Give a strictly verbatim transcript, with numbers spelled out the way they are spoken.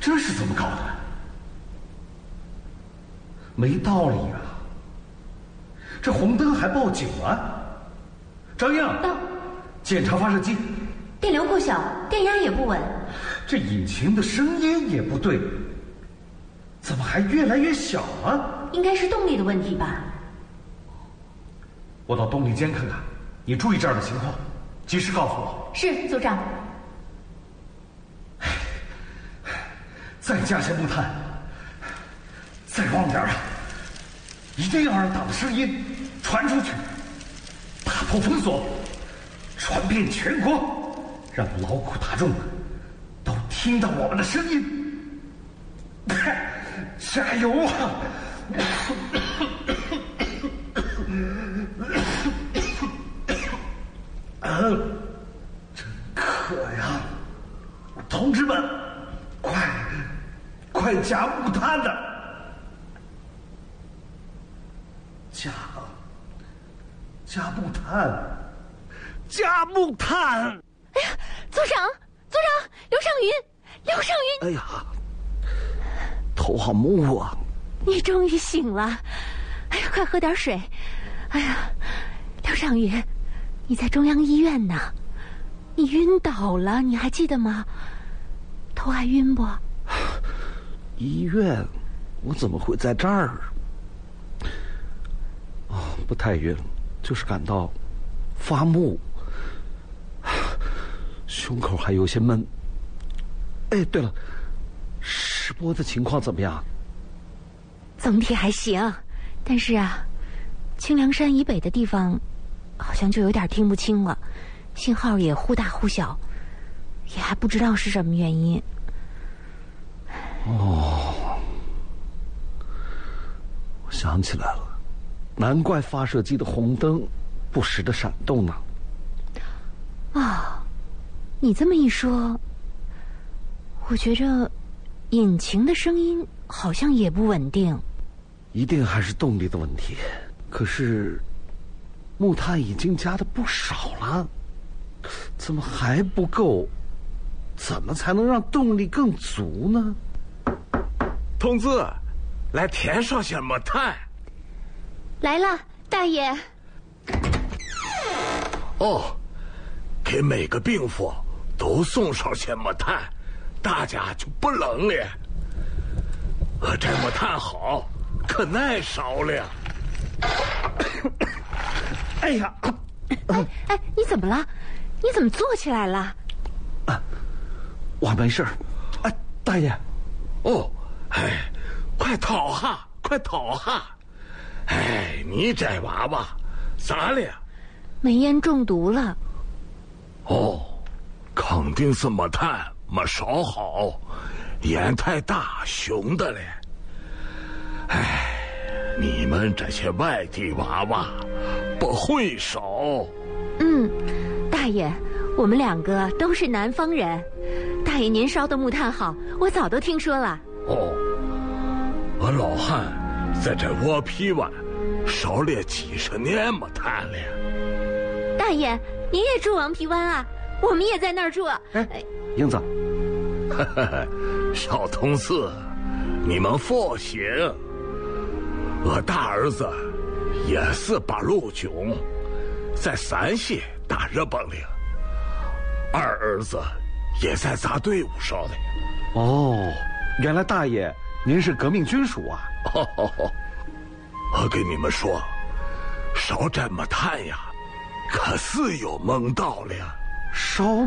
这是怎么搞的？没道理啊！这红灯还报警了。张英， 到， 检查发射机。 电流过小，电压也不稳。 这引擎的声音也不对，怎么还越来越小啊？ 应该是动力的问题吧。 我到动力间看看，你注意这儿的情况，及时告诉我。 是，组长。 再加些木炭，再旺点啊！一定要让党的声音传出去，打破封锁，传遍全国，让劳苦大众都听到我们的声音。加油啊！真渴呀！同志们，快快加木炭呐！加加木炭，加木炭！ 哎呀，组长，组长，刘尚云，刘尚云！ 哎呀，头好木啊！ 你终于醒了，哎呀，快喝点水！哎呀，刘尚云，你在中央医院呢，你晕倒了，你还记得吗？头还晕不？ 医院？我怎么会在这儿？哦，不太晕，就是感到发木，胸口还有些闷。哎，对了，石波的情况怎么样？ 总体还行，但是啊，清凉山以北的地方好像就有点听不清了，信号也忽大忽小，也还不知道是什么原因。 哦，我想起来了，难怪发射机的红灯不时的闪动呢。 啊、哦，你这么一说，我觉着引擎的声音好像也不稳定。 一定还是动力的问题。可是木炭已经加的不少了，怎么还不够？怎么才能让动力更足呢？ 同志，来添上些木炭。 来了，大爷。 哦，给每个病夫都送上些木炭，大家就不冷了。我这木炭好，可耐烧了。 哎呀， 哎哎，你怎么了？你怎么坐起来了？ 啊，我没事。哎，大爷。 哦，哎，快讨哈，快讨哈！哎，你这娃娃咋了？ 煤烟中毒了。 哦，肯定是木炭没烧好，烟太大，熊的嘞。哎，你们这些外地娃娃不会烧。 嗯，大爷，我们两个都是南方人。大爷您烧的木炭好，我早都听说了。 哦，我老汉在这窝皮湾烧了几十年木炭了。 大爷，您也住王皮湾啊？我们也在那儿住。 哎，英子， 小同志，你们放心，我大儿子也是八路军，在陕西打日本了。二儿子也在咱队伍上的。 哦，原来大爷您是革命军属啊！ 哦哦哦，我跟你们说，烧这木炭呀，可是有门道了。 烧